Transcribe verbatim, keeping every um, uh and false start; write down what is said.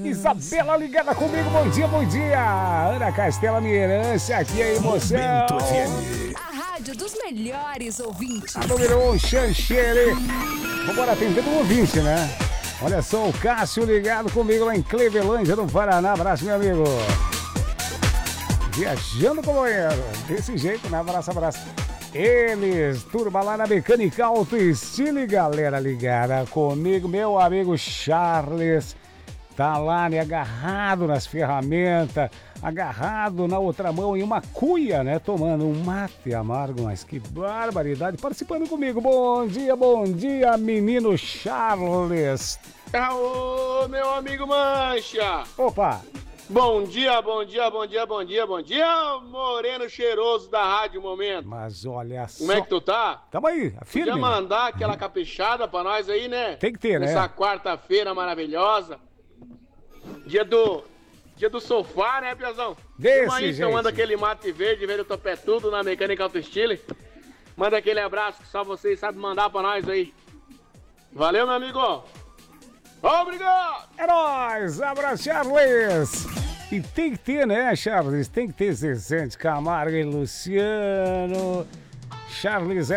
Isabela ligada comigo, bom dia, bom dia. Ana Castela Mirância, aqui é a emoção. A rádio dos melhores ouvintes. A número um, Xanxere. Vambora, atendendo o ouvinte, né? Olha só, o Cássio ligado comigo lá em Clevelândia, no Paraná. Abraço, meu amigo. Viajando com o banheiro. Desse jeito, né? Abraço, abraço. Eles, turma lá na Mecânica Auto Estilo, galera ligada comigo, meu amigo Charles, tá lá, né, agarrado nas ferramentas, agarrado na outra mão em uma cuia, né, tomando um mate amargo, mas que barbaridade, participando comigo. Bom dia, bom dia, menino Charles. Ô, meu amigo Mancha. Opa. Bom dia, bom dia, bom dia, bom dia, bom dia, moreno cheiroso da Rádio Momento. Mas olha só. Como é que tu tá? Tamo aí, firme. Podia mandar aquela caprichada pra nós aí, né? Tem que ter, né? Nessa quarta-feira maravilhosa. Dia do... Dia do sofá, né, Piazão? Desse aí, jeito. tomando aquele mate verde, verde topé tudo na Mecânica Auto Estilo. Manda aquele abraço que só vocês sabem mandar pra nós aí. Valeu, meu amigo. Obrigado! É nóis! Abraço, Charles! E tem que ter, né, Charles? Tem que ter Zezé de Camargo e Luciano. Charles é